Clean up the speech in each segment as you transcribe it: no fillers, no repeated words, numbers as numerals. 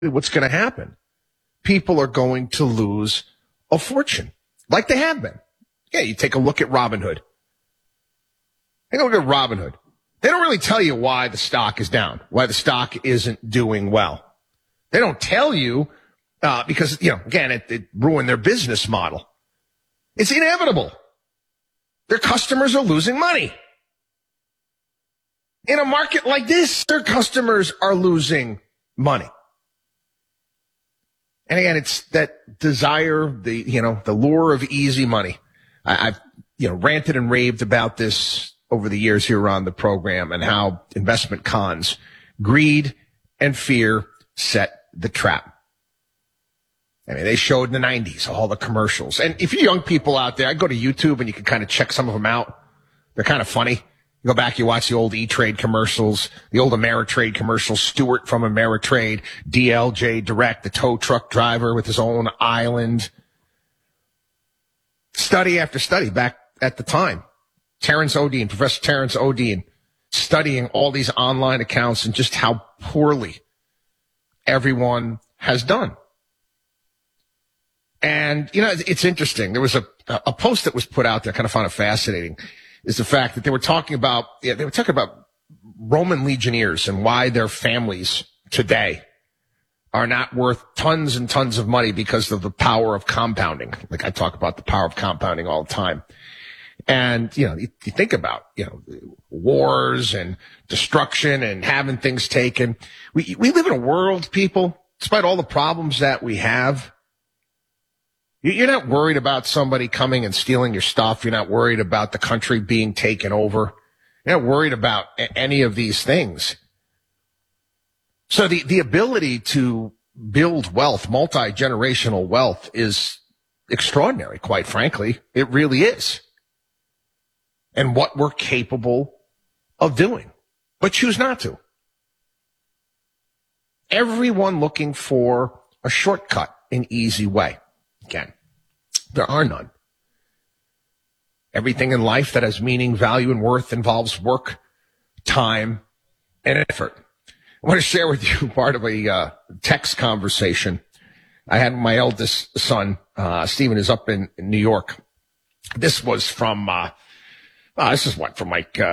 what's going to happen. People are going to lose a fortune, like they have been. Yeah, you take a look at Robinhood. Take a look at Robinhood. They don't really tell you why the stock is down, why the stock isn't doing well. They don't tell you because, again, it ruined their business model. It's inevitable. Their customers are losing money. In a market like this, their customers are losing money. And again, it's that desire, the lure of easy money. I've ranted and raved about this over the years here on the program and how investment cons, greed and fear set the trap. I mean, they showed in the 90s, all the commercials. And if you young people out there, I go to YouTube and you can kind of check some of them out. They're kind of funny. You go back, you watch the old E-Trade commercials, the old Ameritrade commercials, Stewart from Ameritrade, DLJ Direct, the tow truck driver with his own island. Study after study back at the time. Professor Terrence Odine, studying all these online accounts and just how poorly everyone has done. And, it's interesting. There was a post that was put out there, I kind of found it fascinating, is the fact that they were talking about Roman legionnaires and why their families today are not worth tons and tons of money because of the power of compounding. Like I talk about the power of compounding all the time. And, you think about, wars and destruction and having things taken. We live in a world, people, despite all the problems that we have, you're not worried about somebody coming and stealing your stuff. You're not worried about the country being taken over. You're not worried about any of these things. So the ability to build wealth, multi-generational wealth, is extraordinary, quite frankly. It really is. And what we're capable of doing, but choose not to. Everyone looking for a shortcut, an easy way. Again, there are none. Everything in life that has meaning, value, and worth involves work, time, and effort. I want to share with you part of a text conversation I had with my eldest son. Stephen is up in New York. This was from from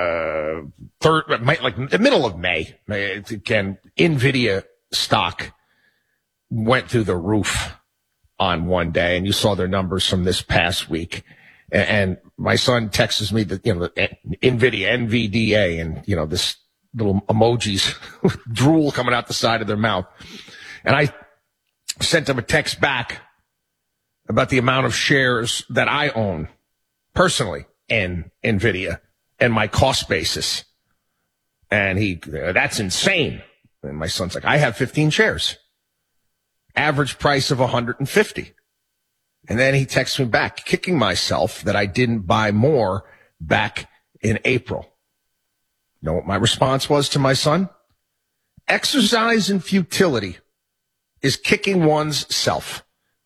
the middle of May. Again, NVIDIA stock went through the roof on one day, and you saw their numbers from this past week. And my son texts me that, the NVIDIA, NVDA, and, this little emojis, drool coming out the side of their mouth. And I sent him a text back about the amount of shares that I own personally in NVIDIA and my cost basis. And that's insane. And my son's like, I have 15 shares. Average price of 150. And then he texts me back, kicking myself that I didn't buy more back in April. You know what my response was to my son? Exercise in futility is kicking one's self.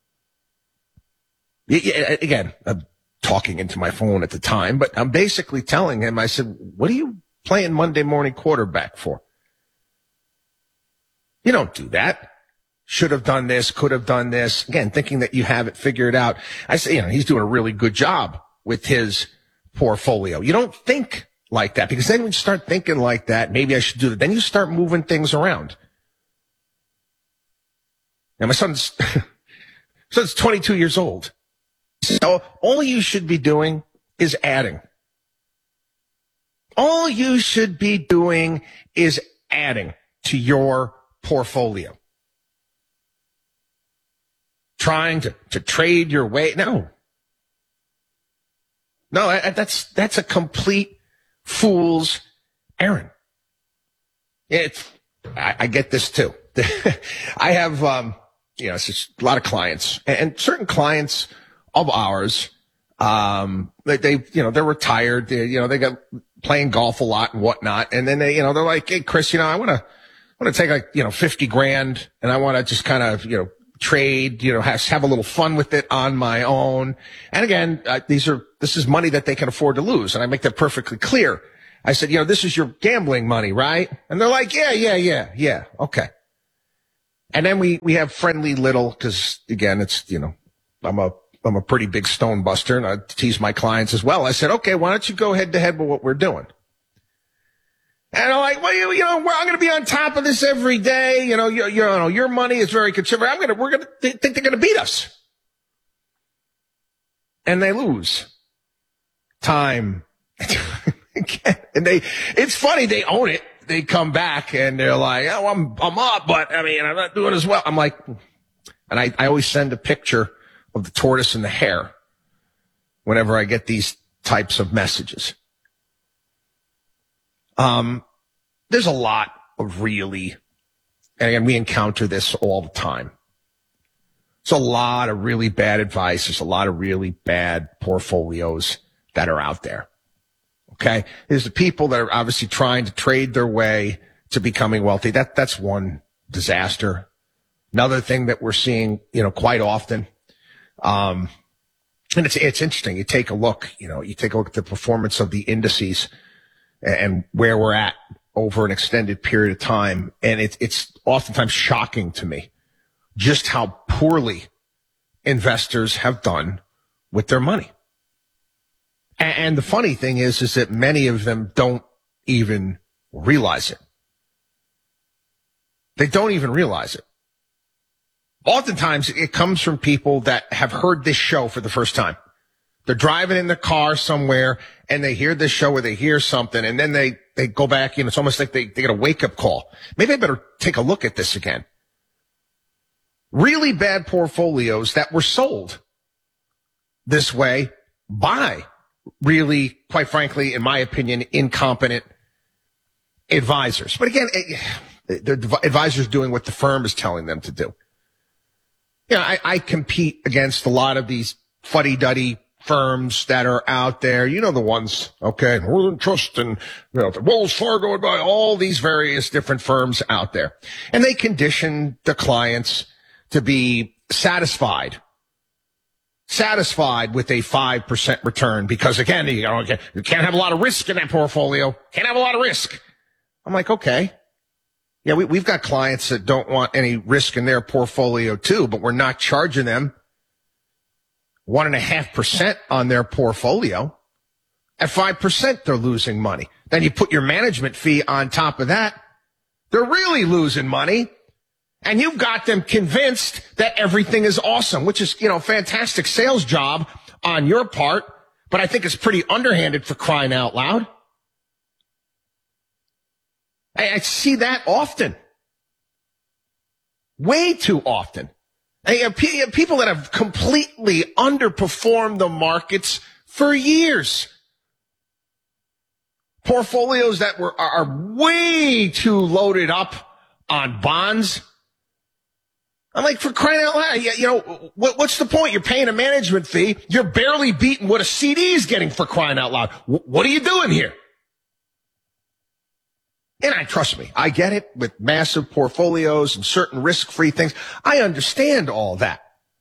Again, I'm talking into my phone at the time, but I'm basically telling him, I said, what are you playing Monday morning quarterback for? You don't do that. Should have done this, could have done this. Again, thinking that you have it figured out. I say, he's doing a really good job with his portfolio. You don't think like that, because then when you start thinking like that, maybe I should do that. Then you start moving things around. Now, my son's 22 years old. So all you should be doing is adding. All you should be doing is adding to your portfolio. Trying to trade your way. No, that's a complete fool's errand. I get this too. I have, it's just a lot of clients, and certain clients of ours, they're retired. They got playing golf a lot and whatnot. And then they're like, hey, Chris, I want to take 50 grand and I want to just kind of, trade, have a little fun with it on my own. And again, this is money that they can afford to lose. And I make that perfectly clear. I said, this is your gambling money, right? And they're like, yeah. Okay. And then we have friendly little, because again, it's, I'm a pretty big stone buster, and I tease my clients as well. I said, okay, why don't you go head to head with what we're doing? And I'm like, well, I'm going to be on top of this every day. Your money is very conservative. We're going to think they're going to beat us. And they lose time. And it's funny, they own it. They come back and they're like, oh, I'm up, but I'm not doing as well. I'm like, and I always send a picture of the tortoise and the hare whenever I get these types of messages. There's a lot of really, and again, we encounter this all the time. There's a lot of really bad advice. There's a lot of really bad portfolios that are out there. Okay. There's the people that are obviously trying to trade their way to becoming wealthy. That's one disaster. Another thing that we're seeing, quite often. And it's interesting. You take a look at the performance of the indices and where we're at over an extended period of time. And it's oftentimes shocking to me just how poorly investors have done with their money. And the funny thing is that many of them don't even realize it. They don't even realize it. Oftentimes it comes from people that have heard this show for the first time. They're driving in the car somewhere and they hear this show or they hear something, and then they go back, it's almost like they get a wake-up call. Maybe I better take a look at this again. Really bad portfolios that were sold this way by really, quite frankly, in my opinion, incompetent advisors. But again, the advisors doing what the firm is telling them to do. I compete against a lot of these fuddy-duddy firms that are out there. The ones, okay, Northern Trust and, the Wells Fargo and by all these various different firms out there. And they condition the clients to be satisfied with a 5% return because, again, you can't have a lot of risk in that portfolio. Can't have a lot of risk. I'm like, okay. Yeah, we've got clients that don't want any risk in their portfolio too, but we're not charging them 1.5% on their portfolio. At 5%, they're losing money. Then you put your management fee on top of that. They're really losing money. And you've got them convinced that everything is awesome, which is, fantastic sales job on your part, but I think it's pretty underhanded for crying out loud. I see that often. Way too often. People that have completely underperformed the markets for years. Portfolios that are way too loaded up on bonds. I'm like, for crying out loud, what's the point? You're paying a management fee. You're barely beating what a CD is getting, for crying out loud. What are you doing here? And trust me, I get it with massive portfolios and certain risk-free things. I understand all that.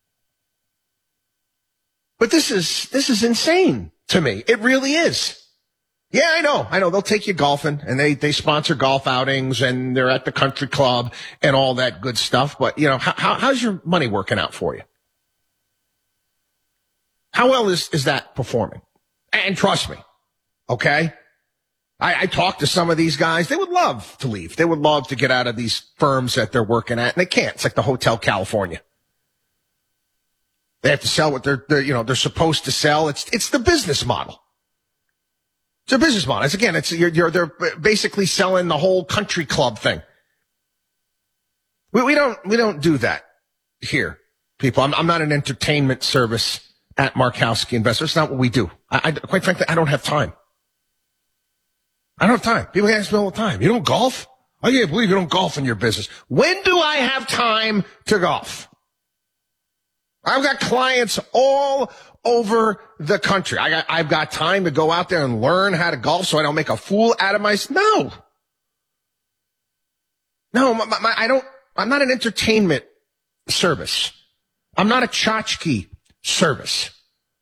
But this is insane to me. It really is. Yeah, I know. They'll take you golfing and they sponsor golf outings and they're at the country club and all that good stuff. But, how's your money working out for you? How well is that performing? And trust me, okay? I talked to some of these guys. They would love to leave. They would love to get out of these firms that they're working at, and they can't. It's like the Hotel California. They have to sell what they're supposed to sell. It's the business model. It's a business model. They're basically selling the whole country club thing. We don't do that here, people. I'm not an entertainment service at Markowski Investors. It's not what we do. Quite frankly, I don't have time. I don't have time. People ask me all the time, you don't golf? I can't believe you don't golf in your business. When do I have time to golf? I've got clients all over the country. I've got time to go out there and learn how to golf so I don't make a fool out of myself. No, I'm not an entertainment service. I'm not a tchotchke service.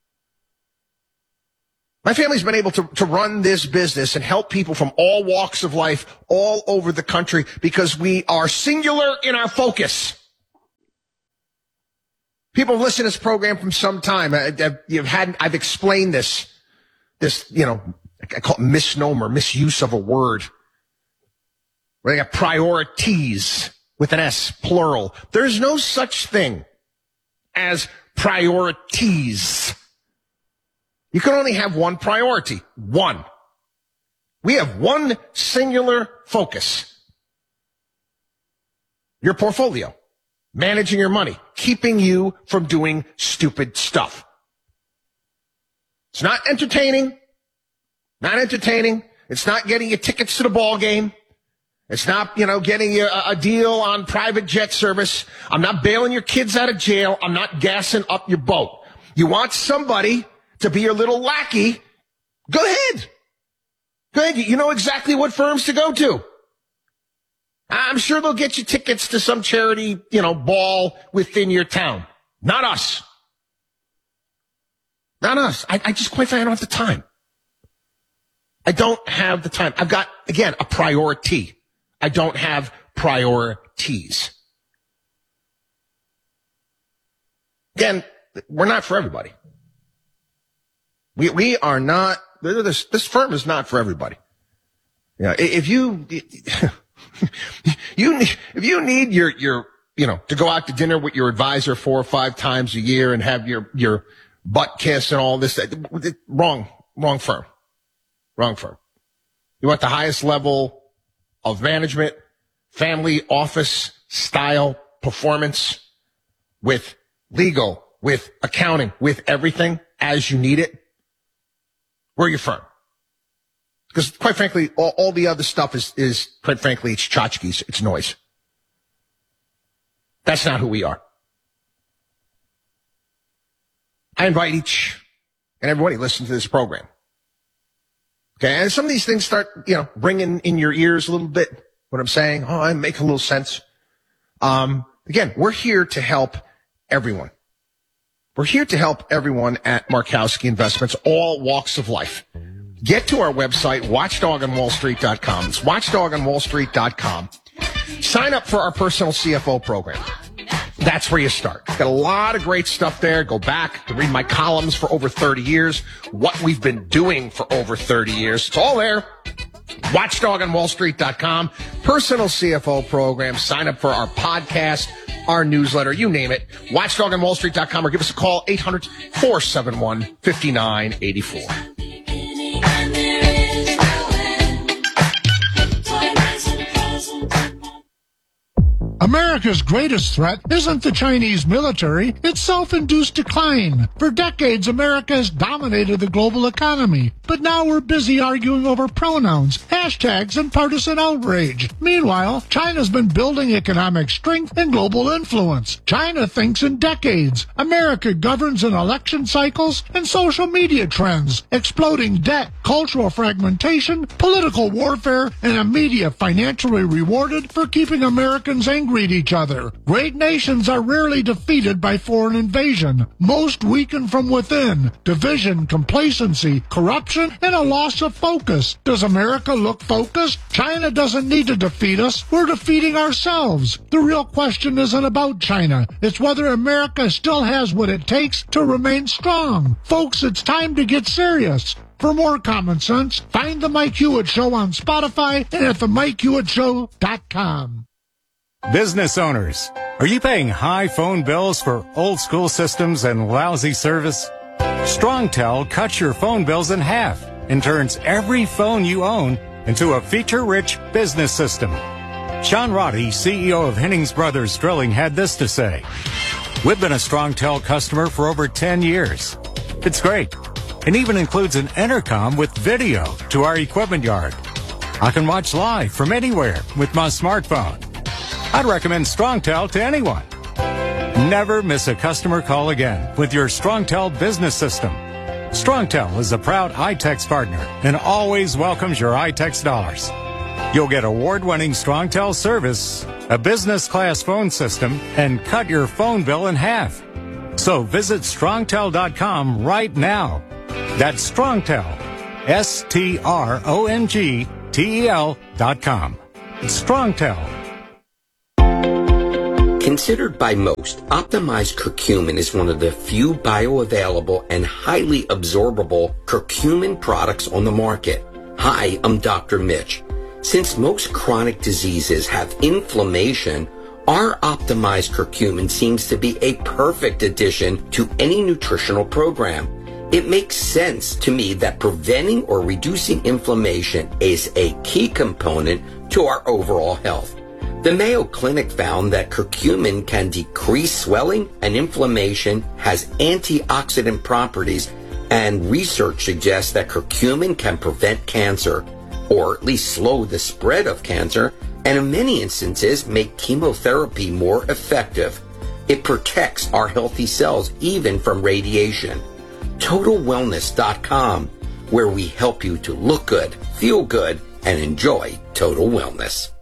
My family's been able to run this business and help people from all walks of life all over the country because we are singular in our focus. People have listened to this program from some time. I've explained this, I call it misnomer, misuse of a word. Where they got priorities with an S, plural. There's no such thing as priorities. You can only have one priority. One. We have one singular focus. Your portfolio. Managing your money. Keeping you from doing stupid stuff. It's not entertaining. Not entertaining. It's not getting you tickets to the ball game. It's not, getting you a deal on private jet service. I'm not bailing your kids out of jail. I'm not gassing up your boat. You want somebody to be your little lackey? Go ahead. Go ahead. You know exactly what firms to go to. I'm sure they'll get you tickets to some charity, ball within your town. Not us. Not us. I just quite frankly, I don't have the time. I don't have the time. I've got, again, a priority. I don't have priorities. Again, we're not for everybody. We are not, this firm is not for everybody. If you need your to go out to dinner with your advisor 4 or 5 times a year and have your butt kiss and all this, wrong firm. Wrong firm. You want the highest level of management, family, office, style, performance, with legal, with accounting, with everything as you need it. We're your firm. Because quite frankly, all the other stuff is quite frankly, it's tchotchkes, it's noise. That's not who we are. I invite each and everybody to listen to this program. Okay, and some of these things start, ringing in your ears a little bit. What I'm saying, I make a little sense. Again, we're here to help everyone. We're here to help everyone at Markowski Investments, all walks of life. Get to our website, watchdogonwallstreet.com. It's watchdogonwallstreet.com. Sign up for our personal CFO program. That's where you start. Got a lot of great stuff there. Go back to read my columns for over 30 years, what we've been doing for over 30 years. It's all there. Watchdogonwallstreet.com. Personal CFO program. Sign up for our podcast, our newsletter, you name it. Watchdogonwallstreet.com or give us a call, 800-471-5984. America's greatest threat isn't the Chinese military, it's self-induced decline. For decades, America has dominated the global economy, but now we're busy arguing over pronouns, hashtags, and partisan outrage. Meanwhile, China's been building economic strength and global influence. China thinks in decades. America governs in election cycles and social media trends, exploding debt, cultural fragmentation, political warfare, and a media financially rewarded for keeping Americans angry at each other. Great nations are rarely defeated by foreign invasion. Most weaken from within. Division, complacency, corruption, and a loss of focus. Does America look focused? China doesn't need to defeat us. We're defeating ourselves. The real question isn't about China. It's whether America still has what it takes to remain strong. Folks, it's time to get serious. For more common sense, find The Mike Hewitt Show on Spotify and at themikehewitt.com. Business owners, are you paying high phone bills for old school systems and lousy service? StrongTel cuts your phone bills in half and turns every phone you own into a feature-rich business system. Sean Roddy, CEO of Hennings Brothers Drilling, had this to say. We've been a StrongTel customer for over 10 years. It's great. It even includes an intercom with video to our equipment yard. I can watch live from anywhere with my smartphone. I'd recommend StrongTel to anyone. Never miss a customer call again with your StrongTel business system. StrongTel is a proud iTex partner and always welcomes your iTex dollars. You'll get award-winning StrongTel service, a business-class phone system, and cut your phone bill in half. So visit StrongTel.com right now. That's StrongTel, StrongTel.com. StrongTel. Considered by most, optimized curcumin is one of the few bioavailable and highly absorbable curcumin products on the market. Hi, I'm Dr. Mitch. Since most chronic diseases have inflammation, our optimized curcumin seems to be a perfect addition to any nutritional program. It makes sense to me that preventing or reducing inflammation is a key component to our overall health. The Mayo Clinic found that curcumin can decrease swelling and inflammation, has antioxidant properties, and research suggests that curcumin can prevent cancer, or at least slow the spread of cancer, and in many instances make chemotherapy more effective. It protects our healthy cells even from radiation. TotalWellness.com, where we help you to look good, feel good, and enjoy total wellness.